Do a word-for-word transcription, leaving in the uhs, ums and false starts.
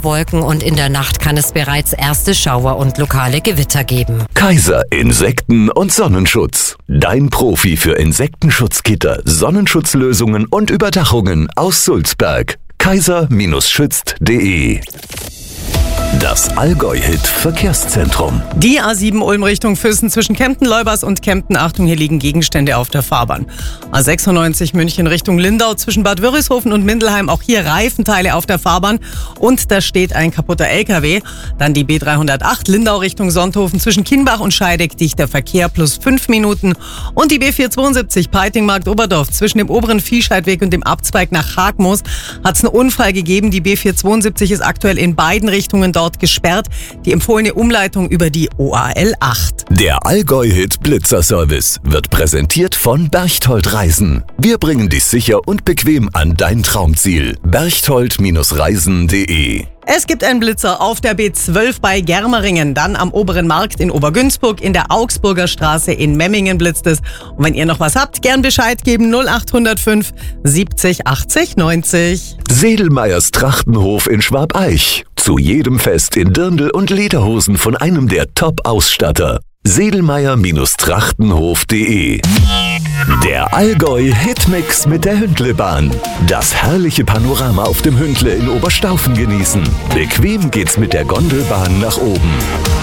Schauerwolken und in der Nacht kann es bereits erste Schauer und lokale Gewitter geben. Kaiser Insekten- und Sonnenschutz. Dein Profi für Insektenschutzgitter, Sonnenschutzlösungen und Überdachungen aus Sulzberg. kaiser schützt punkt de. Das Allgäu-Hit Verkehrszentrum. Die A sieben Ulm Richtung Füssen zwischen Kempten-Leubers und Kempten. Achtung, hier liegen Gegenstände auf der Fahrbahn. A sechsundneunzig München Richtung Lindau zwischen Bad Wörishofen und Mindelheim. Auch hier Reifenteile auf der Fahrbahn und da steht ein kaputter L K W. Dann die B dreihundertacht Lindau Richtung Sonthofen zwischen Kienbach und Scheideck. Dichter Verkehr plus fünf Minuten. Und die B vierhundertzweiundsiebzig Peiting-Markt Oberdorf zwischen dem oberen Viehscheidweg und dem Abzweig nach Hagmoos hat es einen Unfall gegeben. Die B vierhundertzweiundsiebzig ist aktuell in beiden Richtungen dort gesperrt. Die empfohlene Umleitung über die O A L acht. Der Allgäu-Hit Blitzerservice wird präsentiert von Berchtold Reisen. Wir bringen dich sicher und bequem an dein Traumziel. berchtold Reisen punkt de. Es gibt einen Blitzer auf der B zwölf bei Germeringen, dann am Oberen Markt in Obergünzburg, in der Augsburger Straße in Memmingen blitzt es. Und wenn ihr noch was habt, gern Bescheid geben. null acht null fünf siebzig achtzig neunzig. Sedelmeyers Trachtenhof in Schwabeich. Zu jedem Fest in Dirndl und Lederhosen von einem der Top-Ausstatter. sedelmeyer Trachtenhof punkt de. Der Allgäu-Hitmix mit der Hündlebahn. Das herrliche Panorama auf dem Hündle in Oberstaufen genießen. Bequem geht's mit der Gondelbahn nach oben.